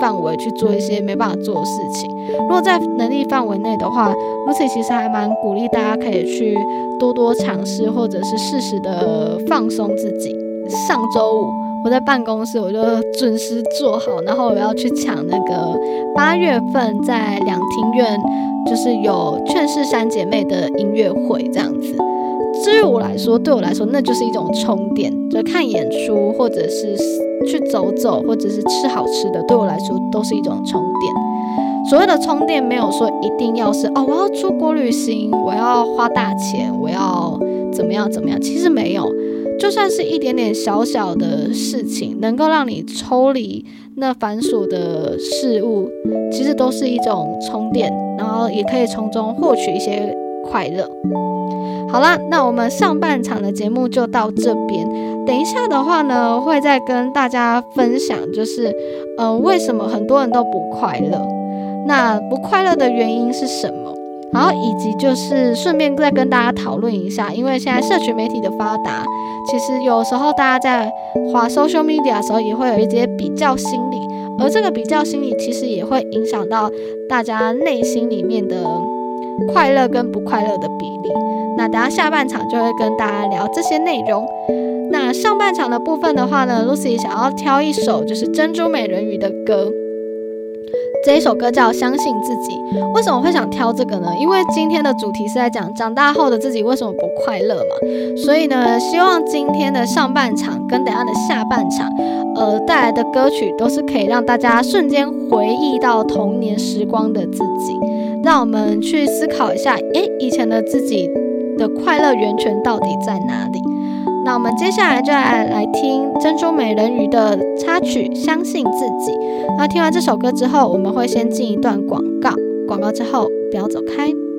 范围去做一些没办法做的事情。如果在能力范围内的话 Lucy 其实还蛮鼓励大家可以去多多尝试，或者是适时的放松自己。上周五我在办公室我就准时做好，然后我要去抢那个8月份在两厅院就是有劝世三姐妹的音乐会这样子。至于我来说，对我来说那就是一种充电，就看演出或者是去走走或者是吃好吃的，对我来说都是一种充电。所谓的充电没有说一定要是我要出国旅行，我要花大钱，我要怎么样怎么样，其实没有，就算是一点点小小的事情能够让你抽离那繁琐的事物，其实都是一种充电，然后也可以从中获取一些快乐。好啦，那我们上半场的节目就到这边。等一下的话呢，会再跟大家分享，就是为什么很多人都不快乐，那不快乐的原因是什么，然后以及就是顺便再跟大家讨论一下，因为现在社群媒体的发达，其实有时候大家在滑 social media 的时候也会有一些比较心理，而这个比较心理其实也会影响到大家内心里面的快乐跟不快乐的比例。那等下下半场就会跟大家聊这些内容。那上半场的部分的话呢 Lucy 想要挑一首就是珍珠美人鱼的歌，这一首歌叫相信自己。为什么会想挑这个呢？因为今天的主题是在讲长大后的自己为什么不快乐嘛，所以呢希望今天的上半场跟等下的下半场带来的歌曲都是可以让大家瞬间回忆到童年时光的自己，让我们去思考一下以前的自己的快乐源泉到底在哪里。那我们接下来就来听珍珠美人鱼的插曲《相信自己》。那听完这首歌之后，我们会先进一段广告之后不要走开。